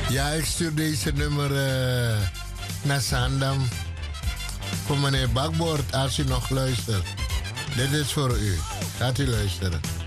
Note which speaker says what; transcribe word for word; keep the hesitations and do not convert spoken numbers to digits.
Speaker 1: Ja, ik stuur deze nummer uh, naar Zaandam. Voor meneer Bakboord, als u nog luistert. Dit is voor u. Gaat u luisteren.